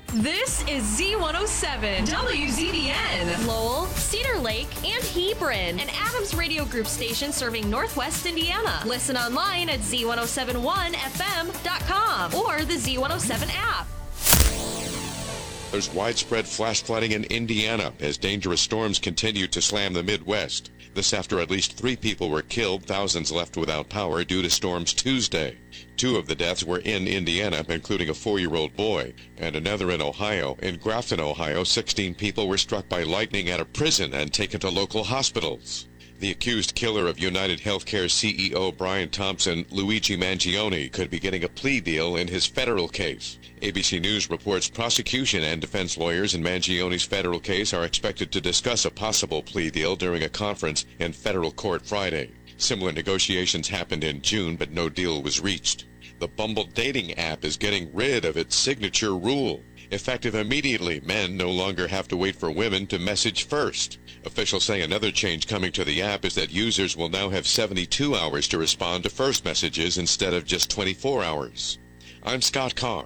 This is Z107, WZDN, Lowell, Cedar Lake, and Hebron, an Adams Radio Group station serving Northwest Indiana. Listen online at Z1071FM.com or the Z107 app. There's widespread flash flooding in Indiana as dangerous storms continue to slam the Midwest. This after at least 3 people were killed, thousands left without power due to storms Tuesday. 2 of the deaths were in Indiana, including a 4-year-old boy, and another in Ohio. In Grafton, Ohio, 16 people were struck by lightning at a prison and taken to local hospitals. The accused killer of United Healthcare CEO Brian Thompson, Luigi Mangione, could be getting a plea deal in his federal case. ABC News reports prosecution and defense lawyers in Mangione's federal case are expected to discuss a possible plea deal during a conference in federal court Friday. Similar negotiations happened in June, but no deal was reached. The Bumble dating app is getting rid of its signature rule. Effective immediately, men no longer have to wait for women to message first. Officials say another change coming to the app is that users will now have 72 hours to respond to first messages instead of just 24 hours. I'm Scott Carr.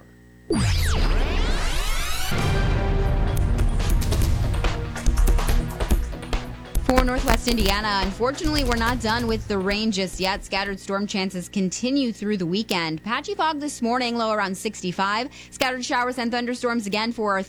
For Northwest Indiana, unfortunately, we're not done with the rain just yet. Scattered storm chances continue through the weekend. Patchy fog this morning, low around 65. Scattered showers and thunderstorms again for our